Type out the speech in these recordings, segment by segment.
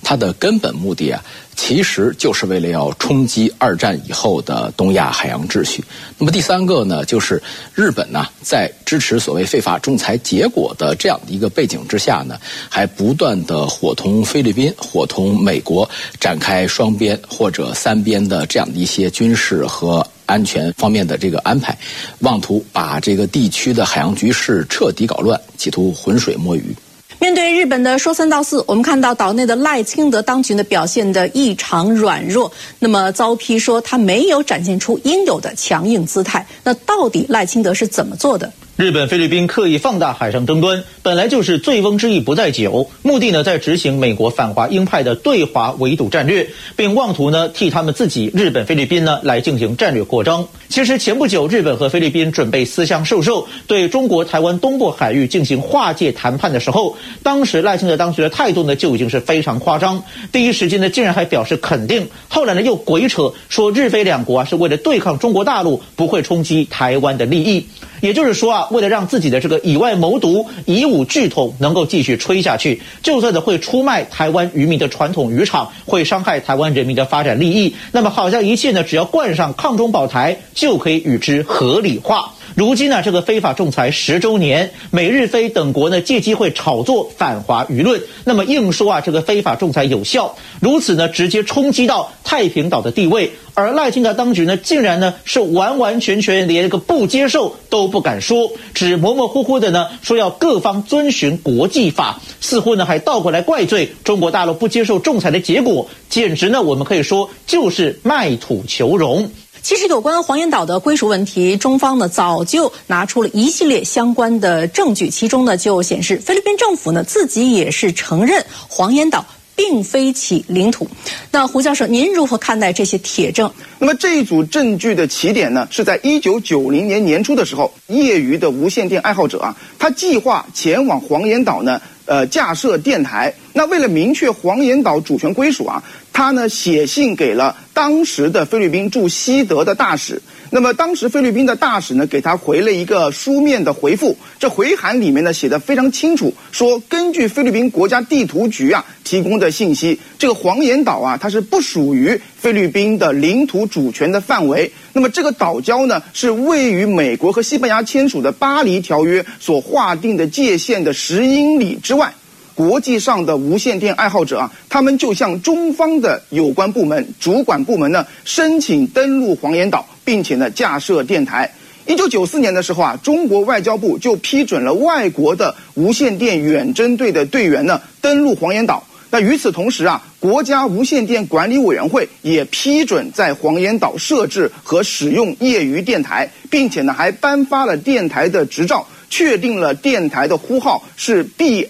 它的根本目的啊，其实就是为了要冲击二战以后的东亚海洋秩序。那么第三个呢，就是日本呢，在支持所谓非法仲裁结果的这样的一个背景之下呢，还不断的伙同菲律宾、伙同美国展开双边或者三边的这样的一些军事和安全方面的这个安排，妄图把这个地区的海洋局势彻底搞乱，企图浑水摸鱼。 面对日本的说三道四，我们看到岛内的赖清德当局呢表现得异常软弱，那么遭批说他没有展现出应有的强硬姿态。那到底赖清德是怎么做的？ 日本、菲律宾刻意放大海上争端，本来就是醉翁之意不在酒，目的呢在执行美国反华鹰派的对华围堵战略，并妄图呢替他们自己日本、菲律宾呢来进行战略扩张。其实前不久，日本和菲律宾准备私相授受，对中国台湾东部海域进行划界谈判的时候，当时赖清德当局的态度呢就已经是非常夸张，第一时间呢竟然还表示肯定，后来呢又鬼扯说日菲两国啊是为了对抗中国大陆，不会冲击台湾的利益。也就是说啊，为了让自己的这个以外谋独、以武拒统能够继续吹下去，就算的会出卖台湾渔民的传统渔场，会伤害台湾人民的发展利益，那么好像一切呢，只要冠上抗中保台，就可以与之合理化。如今呢，这个非法仲裁10周年，美日菲等国呢借机会炒作反华舆论，那么硬说啊这个非法仲裁有效，如此呢直接冲击到太平岛的地位。而赖清德当局呢，竟然呢是完完全全连个不接受都不敢说，只模模糊糊的呢说要各方遵循国际法，似乎呢还倒过来怪罪中国大陆不接受仲裁的结果，简直呢我们可以说就是卖土求荣。 其实有关黄岩岛的归属问题，中方呢早就拿出了一系列相关的证据，其中呢就显示菲律宾政府呢自己也是承认黄岩岛并非其领土。那胡教授，您如何看待这些铁证？ 那么这一组证据的起点呢，是在1990年年初的时候，业余的无线电爱好者啊，他计划前往黄岩岛呢，架设电台。那为了明确黄岩岛主权归属啊，他呢写信给了当时的菲律宾驻西德的大使。那么当时菲律宾的大使呢，给他回了一个书面的回复，这回函里面呢写得非常清楚，说根据菲律宾国家地图局啊提供的信息，这个黄岩岛啊它是不属于菲律宾的领土主权的范围。那么这个岛礁呢是位于美国和西班牙签署的巴黎条约所划定的界限的10英里之外。国际上的无线电爱好者啊，他们就向中方的有关部门、主管部门呢申请登陆黄岩岛，并且呢架设电台。1994年的时候啊，中国外交部就批准了外国的无线电远征队的队员呢登陆黄岩岛。那与此同时啊，国家无线电管理委员会也批准在黄岩岛设置和使用业余电台，并且呢还颁发了电台的执照，确定了电台的呼号是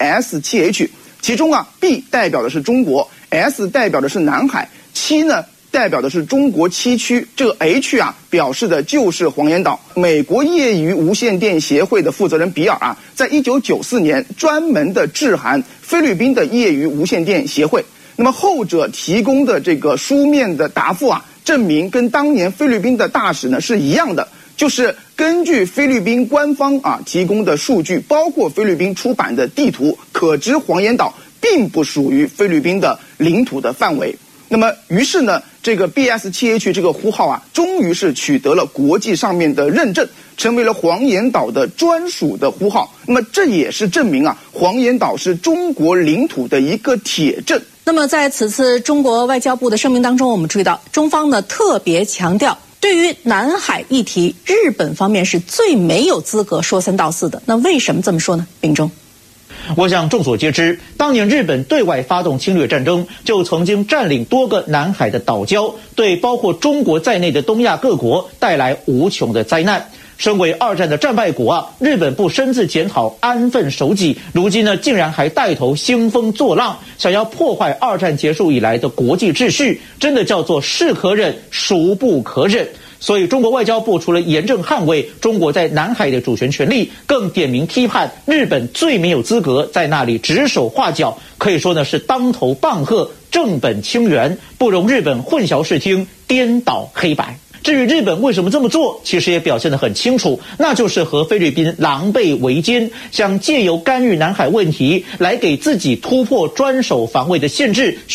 BS7H， 其中啊 B 代表的是中国， S 代表的是南海，7呢代表的是中国7区，这个 H 啊表示的就是黄岩岛。美国业余无线电协会的负责人比尔啊，在1994年专门的致函菲律宾的业余无线电协会，那么后者提供的这个书面的答复啊，证明跟当年菲律宾的大使呢是一样的，就是根据菲律宾官方啊提供的数据，包括菲律宾出版的地图，可知黄岩岛并不属于菲律宾的领土的范围。那么于是呢，这个 BS7H 这个呼号啊，终于是取得了国际上面的认证，成为了黄岩岛的专属的呼号。那么这也是证明啊，黄岩岛是中国领土的一个铁证。 那么在此次中国外交部的声明当中，我们注意到中方呢特别强调，对于南海议题，日本方面是最没有资格说三道四的。那为什么这么说呢？秉忠。 我想众所皆知，当年日本对外发动侵略战争，就曾经占领多个南海的岛礁，对包括中国在内的东亚各国带来无穷的灾难。身为二战的战败国啊，日本不深自检讨、安分守己，如今呢竟然还带头兴风作浪，想要破坏二战结束以来的国际秩序，真的叫做是可忍，孰不可忍。所以中国外交部除了严正捍卫中国在南海的主权权利，更点名批判日本最没有资格在那里指手画脚，可以说呢是当头棒喝，正本清源，不容日本混淆视听，颠倒黑白。至于日本为什么这么做，其实也表现得很清楚，那就是和菲律宾狼狈为奸，想借由干预南海问题来给自己突破专守防卫的限制